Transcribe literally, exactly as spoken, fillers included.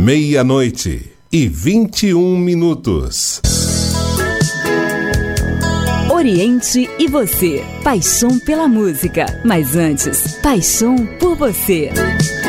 Meia-noite e vinte e um minutos. Oriente e você. Paixão pela música. Mas antes, paixão por você.